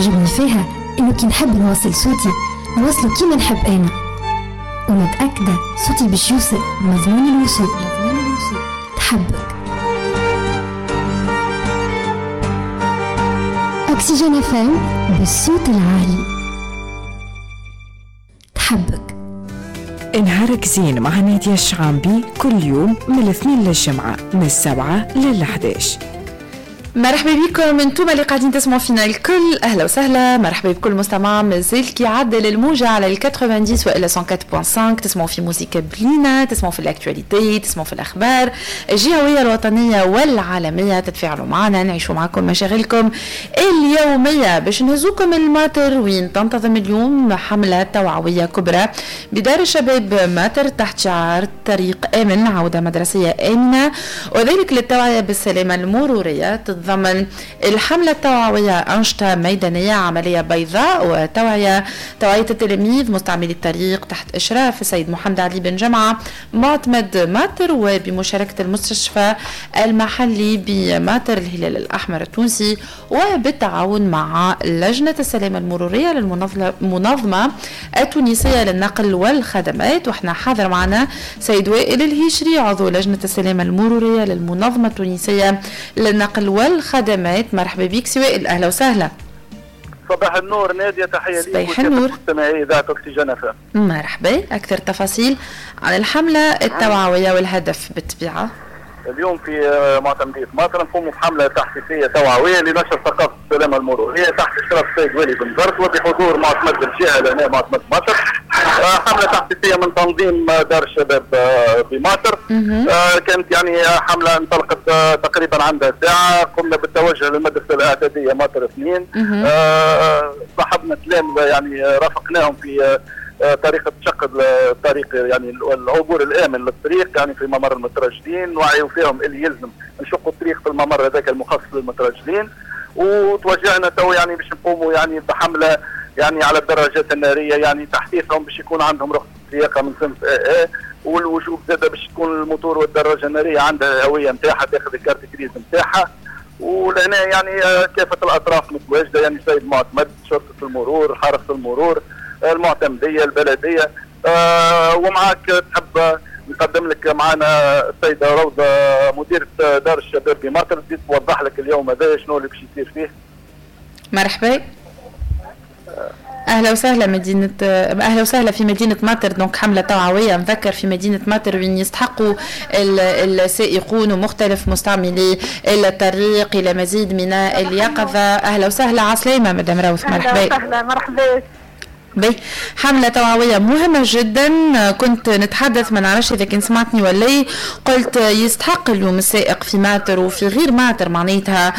يعجبني فيها إنه كي نحب نوصل صوتي نوصله كيما نحب أنا، ومتأكدة صوتي باش يوصل مضمون الوصول. تحبك أكسجين FM بالصوت العالي. تحبك. نهارك زين مع نادية الشعامبي كل يوم من الاثنين للجمعة من 7 ل11. مرحبا بكم انتم اللي قاعدين تسمعوا فينا الكل، اهلا وسهلا. مرحبا بكل مستمع مازال كي يعدل الموجة على 90 والا 104.5. تسمعوا في موسيقى بلينا، تسمعوا في الاكتواليتي، تسمعوا في الاخبار الجهوية الوطنية والعالمية. تتفاعلوا معنا، نعيشوا معكم مشاغلكم اليومية باش نهزوكم الماتر وين تنتظم اليوم حملة توعوية كبرى بدار الشباب ماتر تحت شعار طريق آمن، عودة مدرسية آمنة، وذلك للتوعية بالسلامة المرورية. تتضمن الحملة التوعوية أنشطة ميدانية، عملية بيضاء، وتوعية التلاميذ مستعملي الطريق تحت إشراف السيد محمد علي بن جمعة معتمد ماتر، وبمشاركة المستشفى المحلي بماتر الهلال الأحمر التونسي، وبالتعاون مع لجنة السلامة المرورية للمنظمة التونسية للنقل والخدمات. وإحنا حاضر معنا سيد وائل الهيشري عضو لجنة السلامة المرورية للمنظمة التونسية للنقل والخدمات. مرحبا بك سوائل، أهلا وسهلا. صباح النور نادية، تحية لي. صباح النور مستمعي إذاعة أكسجين FM. مرحبا. أكثر تفاصيل عن الحملة التوعوية والهدف بالطبيعة. اليوم في معتمدية ماتر نقوم بحملة تحفيزية توعوية لنشر ثقافة السلامة المرورية تحت إشراف السيد والي بن زرت وبحضور معتمد الجهة لهنا معتمد ماتر. حملة تحفيزية من تنظيم دار الشباب بماتر. كانت يعني حملة انطلقت تقريبا عندها ساعة. قمنا بالتوجه للمدرسة الإعدادية ماتر 2. صاحبنا تلامذة يعني رافقناهم في طريقة شق الطريق، يعني العبور الآمن للطريق يعني في ممر المترجلين، وعيوا فيهم اللي يلزم نشقوا الطريق في الممر هذاك المخصص للمترجلين. وتوجهنا تو يعني باش نقوموا يعني بحملة يعني على الدراجات النارية، يعني تحديثهم باش يكون عندهم رخصة سياقة من صنف AA، والوجوب زادة باش تكون الموتور والدراجة النارية عندها هوية نتاعها تاخذ الكارت كريز نتاعها. ولهنا يعني كافة الأطراف متواجدة، يعني سيد معتمد، شرطة المرور، حرس المرور، المعتمدية، البلدية. ومعك تحب نقدم لك معنا السيدة روضة مديرة دار الشباب بماتر، تزيد توضح لك اليوم هذا شنو اللي باش يصير فيه. مرحبا، اهلا وسهلا اهلا وسهلا في مدينه ماتر. دونك حمله توعويه نذكر في مدينه ماتر وين يستحقوا السائقون ومختلف مستعملي الطريق الى مزيد من اليقظه. اهلا وسهلا، عسلامه مدام روث. مرحبا. اهلا وسهلا، مرحبا. حملة توعوية مهمة جدا. كنت نتحدث، ما نعرفش إذا كنت سمعتني ولا، قلت يستحق اليوم السائق في ماتر وفي غير ماتر معناتها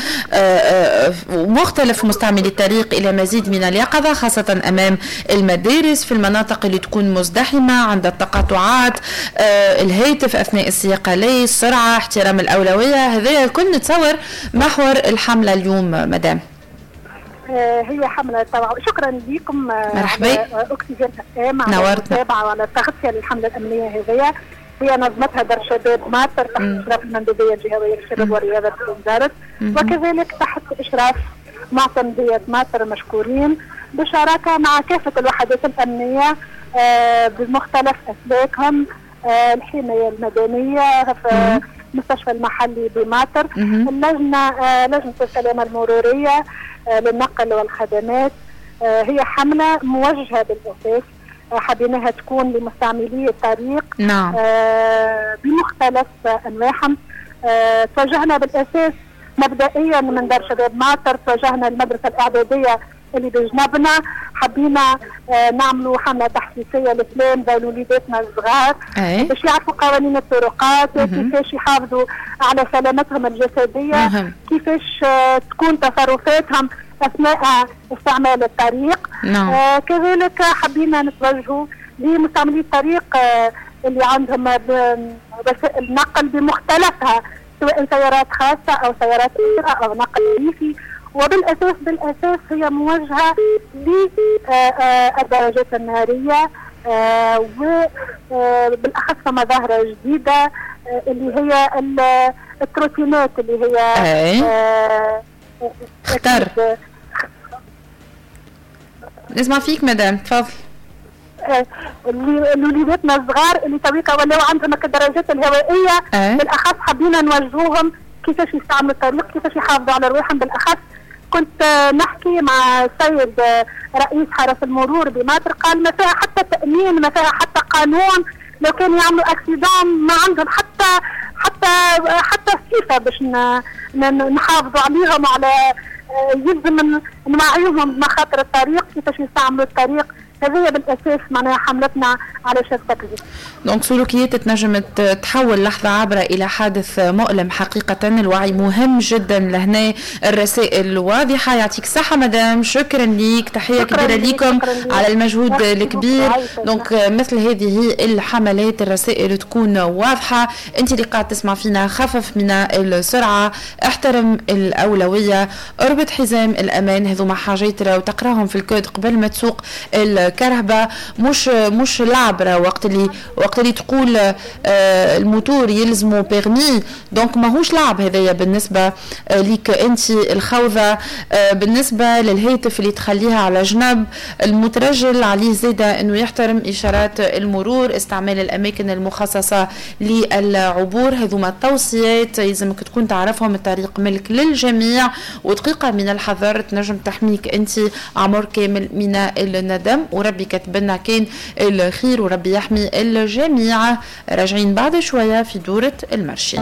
مختلف مستعملي الطريق إلى مزيد من اليقظة، خاصة أمام المدارس، في المناطق اللي تكون مزدحمة، عند التقاطعات، الهاتف أثناء السياقة، لي السرعة، احترام الأولوية. هذا الكل نتصور محور الحملة اليوم مدام. هي حملة توعوية. شكرا لكم. مرحبا. أكسجين FM على المتابعة وعلى التغطية للحملة الأمنية هذه. هي نظمتها دار شباب ماتر تحت إشراف المندوبية الجهوية للشباب والرياضة بالوزارة، وكذلك تحت إشراف معتمدية ماتر مشكورين، بشراكة مع كافة الوحدات الأمنية بمختلف أسلاكهم، الحماية المدنية في المستشفى المحلي بماتر، لجنة السلامة المرورية للنقل والخدمات. هي حملة موجهة بالأساس، حبيناها تكون لمستعملي الطريق. نعم. بمختلف أنواعهم. توجهنا بالأساس مبدئيا من دار شباب ماتر، توجهنا المدرسة الإعدادية اللي بجنبنا، حبينا نعملوا حملة تحسيسية لسلام لوليداتنا الصغار باش يعرفوا قوانين الطرقات، كيفاش يحافظوا على سلامتهم الجسدية، كيفاش تكون تصرفاتهم أثناء استعمال الطريق. كذلك حبينا نتوجهوا لمستعملي الطريق اللي عندهم وسائل النقل بمختلفها، سواء سيارات خاصة أو سيارات أسرة أو نقل ريفي، وبالأساس هي موجهة للدراجات النارية، وبالأخص مظاهرة جديدة اللي هي التروتينات اللي هي اختار نسمع فيك مدام، تفضل. اللي وليداتنا الصغار اللي تويكا ولاو عندهم الدراجات الهوائيه بالاخص حبينا نوجهوهم كيفاش يستعملوا الطريق، كيفاش يحافظوا على رواحهم. بالاخص كنت نحكي مع السيد رئيس حرس المرور بماتر، قال ما فيها حتى تامين، ما فيها حتى قانون، لو كانوا يعملوا اكسيدون ما عندهم حتى صفه باش نحافظوا عليهم، وعلى يلزم نوعيهم بمخاطر الطريق، كيفاش يستعملوا الطريق. هذه بالاساس معناها حملتنا على شاف تكذيب. دونك سلوكيات تنجم تحول لحظه عابره الى حادث مؤلم حقيقه. الوعي مهم جدا لهنا، الرسائل واضحه. يعطيك الصحه مدام، شكرا ليك، تحيه كبيره ليكم على المجهود الكبير. دونك مثل هذه هي الحملات، الرسائل تكون واضحه. انت اللي قاعد تسمع فينا، خفف من السرعه، احترم الاولويه، اربط حزام الامان. هذوما حاجات وتقراهم في الكود قبل ما تسوق الكرهبه. مش لعبره وقت اللي تقول الموتور يلزمه بيرمي. دونك ماهوش لعب هذايا بالنسبه ليك انت الخوذه. بالنسبه للهاتف اللي تخليها على جنب، المترجل عليه زاده انه يحترم اشارات المرور، استعمال الاماكن المخصصه للعبور. هذوما التوصيات يلزمك تكون تعرفهم. الطريق ملك للجميع، ودقيقه من الحذر تنجم تحميك انت عمر كامل من الندم. وربي كتبنا كان الخير وربي يحمي الجميع. راجعين بعد شوية في دورة المرشي.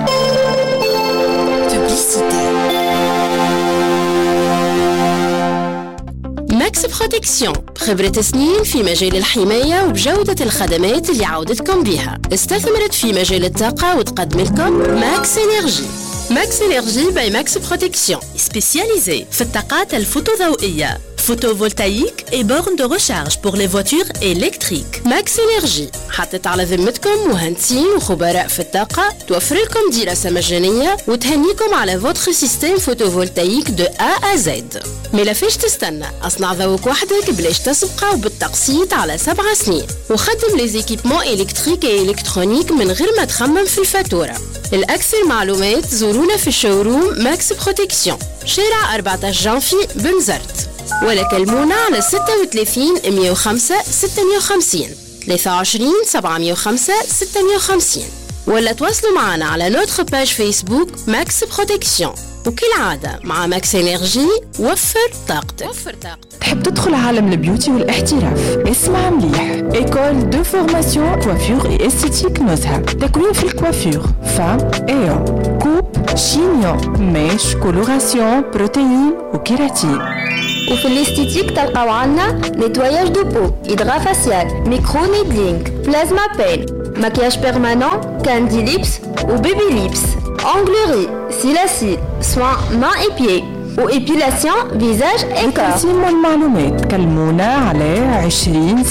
ماكس بروتكسيون، خبرة سنين في مجال الحماية وبجودة الخدمات اللي عودتكم بها. استثمرت في مجال الطاقة وتقدم لكم ماكس إنرجي. ماكس إنرجي باي ماكس بروتكسيون، سبيسياليزي في الطاقات الفوتوضوئية، photovoltaïque et bornes de recharge pour les voitures électriques. Max Energy حطت على ذمتكم مهندسين وخبراء في الطاقة، توفر لكم دراسة مجانية وتهنيكم على votre système photovoltaïque de A à Z. ما فيش تستنى، اصنع ذوق وحدك بلاش تسبقه وبالتقسيط على 7 سنين، وخدم لي زيكيبمون إلكتريك et إلكترونيك من غير ما تخمم في الفاتورة. الأكثر معلومات زورونا في الشوروم ماكس بروتكسيون، شارع 14 جانفي بنزرت، ولا كلمونا على 36 105 650 23 705 650، ولا تواصلوا معنا على نوتر باج فيسبوك ماكس بروتكسيون. وكالعادة مع ماكس انرجي وفر طاقتك. تحب تدخل عالم البيوتي والاحتراف؟ اسمع مليح، ايكول دو فورماسيون كوافير اي استيتيك نزهة. تكوين في الكوافير، فام، ايو، كوب، شينيون، ميش، كولوراسيون، بروتين وكيراتين. وفي الاستيتيك تلقاو عنا نيتواياج دو بو، إدغا فاسيال، ميكرو نيدلينغ، بلازما بين، ماكياج بيرمانون، كاندي ليبس وبيبي ليبس، onglerie, cils, soins mains et pieds ou épilation visage et corps. تقسيم المعلومات كلمونا على 20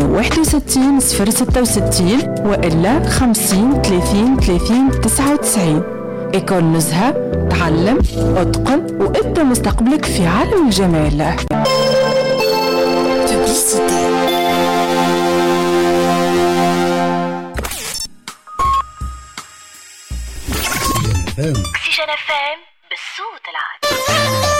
661 066 وإلا 50 30 30 99. إيكول نزهة، تعلم، اتقن وابدأ مستقبلك في عالم الجمال. Oxygène FM